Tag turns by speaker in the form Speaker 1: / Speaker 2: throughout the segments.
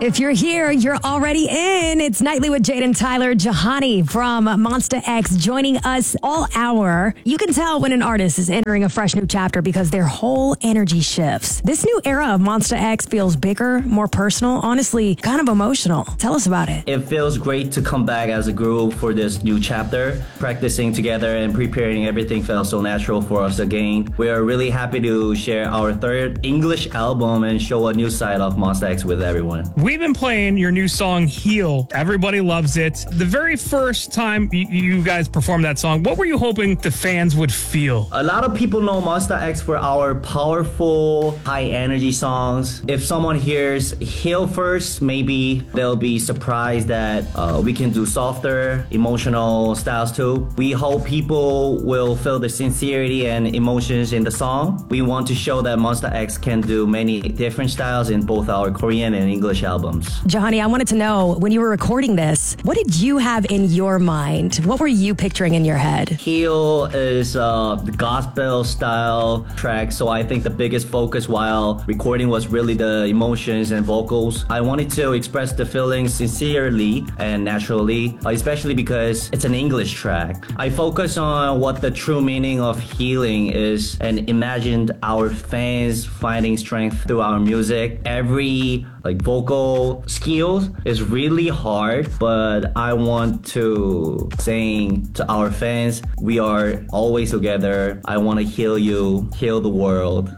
Speaker 1: If you're here, you're already in. It's Nightly with Jaden Tyler. Jahani from Monsta X joining us all hour. You can tell when an artist is entering a fresh new chapter because their whole energy shifts. This new era of Monsta X feels bigger, more personal, honestly, kind of emotional. Tell us about it.
Speaker 2: It feels great to come back as a group for this new chapter. Practicing together and preparing everything felt so natural for us again. We are really happy to share our third English album and show a new side of Monsta X with everyone.
Speaker 3: We've been playing your new song, Heal. Everybody loves it. The very first time you guys performed that song, what were you hoping the fans would feel?
Speaker 2: A lot of people know Monsta X for our powerful, high-energy songs. If someone hears Heal first, maybe they'll be surprised that we can do softer, emotional styles too. We hope people will feel the sincerity and emotions in the song. We want to show that Monsta X can do many different styles in both our Korean and English albums.
Speaker 1: Jahani, I wanted to know, when you were recording this, what did you have in your mind? What were you picturing in your head?
Speaker 2: Heal is the gospel style track, so I think the biggest focus while recording was really the emotions and vocals. I wanted to express the feelings sincerely and naturally, especially because it's an English track. I focus on what the true meaning of healing is and imagined our fans finding strength through our music. Every vocal skills is really hard, but I want to saying to our fans, we are always together. I want to heal you, heal the world.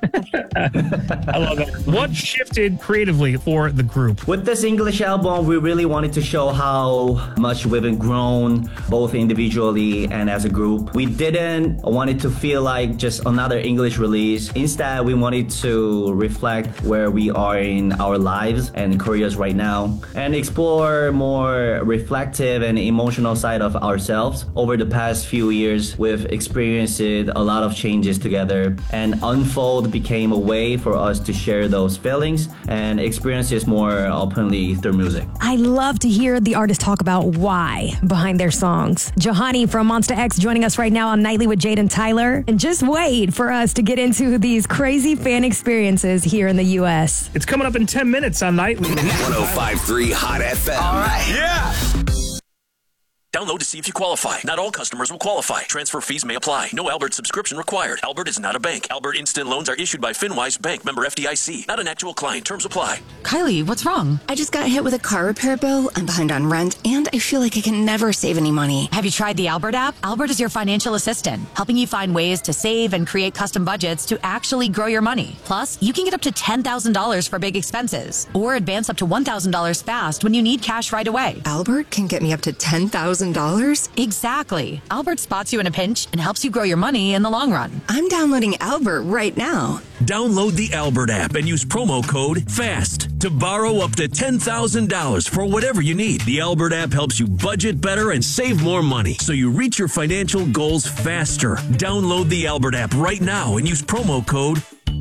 Speaker 3: I love it. What shifted creatively for the group?
Speaker 2: With this English album, we really wanted to show how much we've grown, both individually and as a group. We didn't want it to feel like just another English release. Instead, we wanted to reflect where we are in our lives and careers right now and explore more reflective and emotional side of ourselves. Over the past few years, we've experienced a lot of changes together, and Unfold became a way for us to share those feelings and experiences more openly through music.
Speaker 1: I love to hear the artists talk about why behind their songs. Jahani from Monsta X joining us right now on Nightly with Jaden Tyler. And just wait for us to get into these crazy fan experiences here in the U.S.
Speaker 3: It's coming up in 10 minutes on Nightly.
Speaker 4: 105.3 Hot FM.
Speaker 5: All right.
Speaker 4: Yeah.
Speaker 6: Download to see if you qualify. Not all customers will qualify. Transfer fees may apply. No Albert subscription required. Albert is not a bank. Albert Instant Loans are issued by FinWise Bank, member FDIC. Not an actual client. Terms apply.
Speaker 7: Kylie, what's wrong?
Speaker 8: I just got hit with a car repair bill. I'm behind on rent, and I feel like I can never save any money.
Speaker 7: Have you tried the Albert app? Albert is your financial assistant, helping you find ways to save and create custom budgets to actually grow your money. Plus, you can get up to $10,000 for big expenses, or advance up to $1,000 fast when you need cash right away.
Speaker 8: Albert can get me up to $10,000?
Speaker 7: Exactly. Albert spots you in a pinch and helps you grow your money in the long run.
Speaker 8: I'm downloading Albert right now.
Speaker 6: Download the Albert app and use promo code FAST to borrow up to $10,000 for whatever you need. The Albert app helps you budget better and save more money so you reach your financial goals faster. Download the Albert app right now and use promo code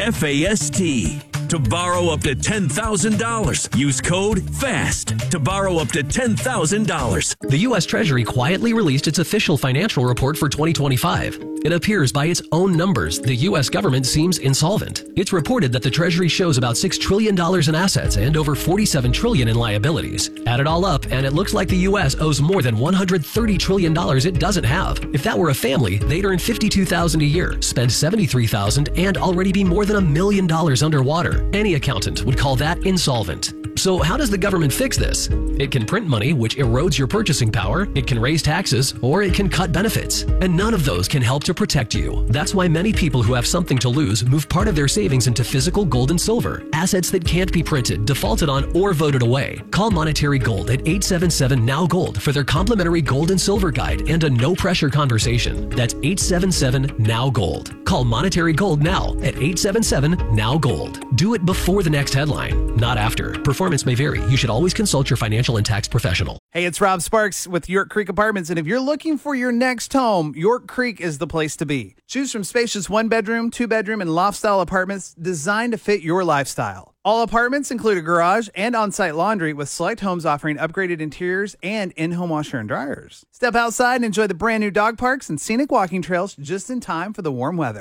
Speaker 6: FAST to borrow up to $10,000. Use code FAST to borrow up to $10,000.
Speaker 9: The U.S. Treasury quietly released its official financial report for 2025. It appears by its own numbers the U.S. government seems insolvent. It's reported that the Treasury shows about $6 trillion in assets and over $47 trillion in liabilities. Add it all up, and it looks like the U.S. owes more than $130 trillion it doesn't have. If that were a family, they'd earn $52,000 a year, spend $73,000, and already be more than $1 million underwater. Any accountant would call that insolvent. So how does the government fix this? It can print money, which erodes your purchasing power, it can raise taxes, or it can cut benefits. And none of those can help to protect you. That's why many people who have something to lose move part of their savings into physical gold and silver, assets that can't be printed, defaulted on, or voted away. Call Monetary Gold at 877-NOW-GOLD for their complimentary gold and silver guide and a no-pressure conversation. That's 877-NOW-GOLD. Call Monetary Gold now at 877-NOW-GOLD. Do it before the next headline, not after. Performance may vary. You should always consult your financial and tax professional.
Speaker 5: Hey, it's Rob Sparks with York Creek Apartments, and if you're looking for your next home, York Creek is the place to be. Choose from spacious 1-bedroom, 2-bedroom, and loft-style apartments designed to fit your lifestyle. All apartments include a garage and on-site laundry, with select homes offering upgraded interiors and in-home washer and dryers. Step outside and enjoy the brand new dog parks and scenic walking trails just in time for the warm weather.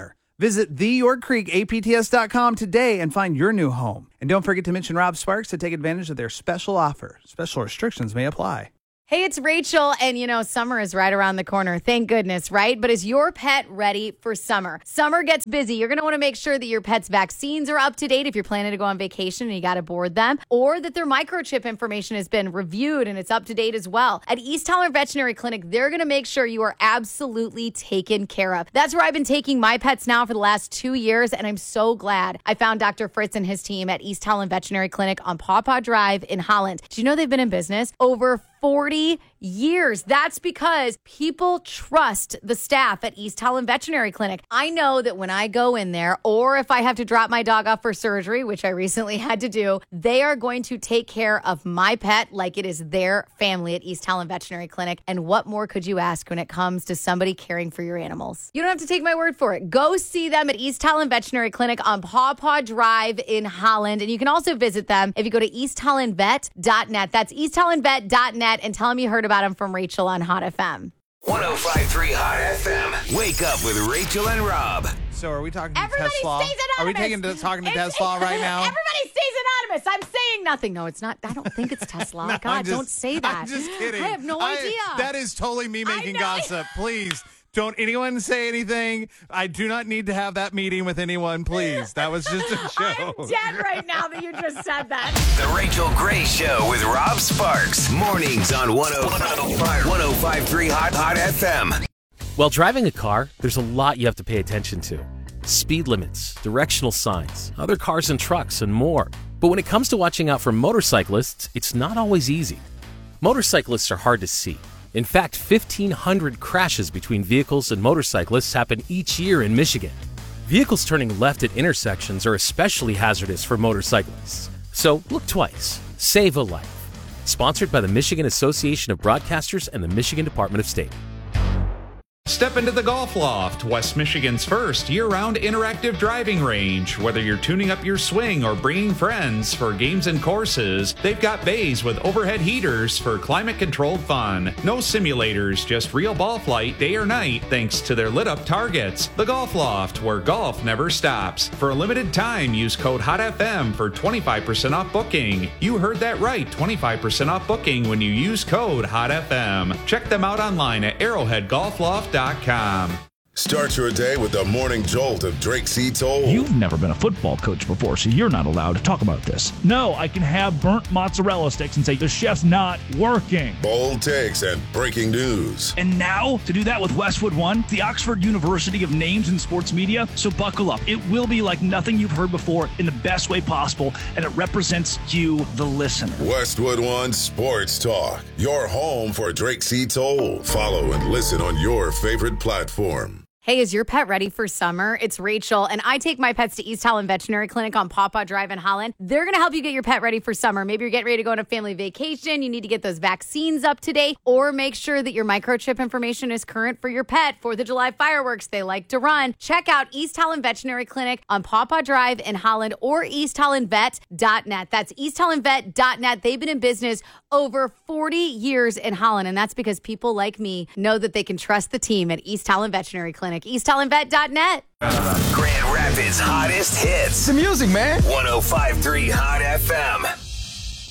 Speaker 5: Visit theyorkcreekapts.com today and find your new home. And don't forget to mention Rob Sparks to take advantage of their special offer. Special restrictions may apply.
Speaker 1: Hey, it's Rachel, and summer is right around the corner. Thank goodness, right? But is your pet ready for summer? Summer gets busy. You're going to want to make sure that your pet's vaccines are up to date if you're planning to go on vacation and you got to board them, or that their microchip information has been reviewed and it's up to date as well. At East Talent Veterinary Clinic, they're going to make sure you are absolutely taken care of. That's where I've been taking my pets now for the last 2 years, and I'm so glad I found Dr. Fritz and his team at East Talent Veterinary Clinic on Paw Paw Drive in Holland. Do you know they've been in business over 40 years. That's because people trust the staff at East Talent Veterinary Clinic. I know that when I go in there, or if I have to drop my dog off for surgery, which I recently had to do, they are going to take care of my pet like it is their family at East Talent Veterinary Clinic. And what more could you ask when it comes to somebody caring for your animals? You don't have to take my word for it. Go see them at East Talent Veterinary Clinic on Paw Paw Drive in Holland. And you can also visit them if you go to easttalentvet.net. That's easttalentvet.net, and tell them you heard about them from Rachel on Hot FM.
Speaker 4: 105.3 Hot FM. Wake up with Rachel and Rob.
Speaker 5: So are we talking
Speaker 1: Everybody
Speaker 5: Tesla?
Speaker 1: stays anonymous.
Speaker 5: Are we talking to Tesla right now?
Speaker 1: Everybody stays anonymous. I'm saying nothing. No, it's not. I don't think it's Tesla.
Speaker 5: No,
Speaker 1: God, don't say that.
Speaker 5: I'm just kidding.
Speaker 1: I have no idea.
Speaker 5: That is totally me making gossip. Please. Don't anyone say anything. I do not need to have that meeting with anyone, please. That was just a joke.
Speaker 1: I'm dead right now that you just said that.
Speaker 4: The Rachel Gray Show with Rob Sparks. Mornings on 105.3 Hot FM.
Speaker 10: While driving a car, there's a lot you have to pay attention to. Speed limits, directional signs, other cars and trucks, and more. But when it comes to watching out for motorcyclists, it's not always easy. Motorcyclists are hard to see. In fact, 1,500 crashes between vehicles and motorcyclists happen each year in Michigan. Vehicles turning left at intersections are especially hazardous for motorcyclists. So look twice. Save a life. Sponsored by the Michigan Association of Broadcasters and the Michigan Department of State.
Speaker 11: Step into the Golf Loft, West Michigan's first year-round interactive driving range. Whether you're tuning up your swing or bringing friends for games and courses, they've got bays with overhead heaters for climate-controlled fun. No simulators, just real ball flight day or night thanks to their lit-up targets. The Golf Loft, where golf never stops. For a limited time, use code HOTFM for 25% off booking. You heard that right, 25% off booking when you use code HOTFM. Check them out online at arrowheadgolfloft.com.
Speaker 12: Start your day with the morning jolt of Drake C. Toll.
Speaker 13: You've never been a football coach before, so you're not allowed to talk about this. No, I can have burnt mozzarella sticks and say the chef's not working.
Speaker 12: Bold takes and breaking news.
Speaker 13: And now, to do that with Westwood One, the Oxford University of Names in Sports Media. So buckle up. It will be like nothing you've heard before in the best way possible, and it represents you, the listener.
Speaker 12: Westwood One Sports Talk, your home for Drake C. Toll. Follow and listen on your favorite platform.
Speaker 1: Hey, is your pet ready for summer? It's Rachel, and I take my pets to East Talent Veterinary Clinic on Paw Paw Drive in Holland. They're going to help you get your pet ready for summer. Maybe you're getting ready to go on a family vacation. You need to get those vaccines up to date, or make sure that your microchip information is current for your pet. 4th of July fireworks, they like to run. Check out East Talent Veterinary Clinic on Paw Paw Drive in Holland, or easttalentvet.net. That's easttalentvet.net. They've been in business over 40 years in Holland, and that's because people like me know that they can trust the team at East Talent Veterinary Clinic. easttalentvet.net.
Speaker 4: Grand Rapids' hottest hits.
Speaker 14: It's the music, man.
Speaker 4: 105.3 Hot FM.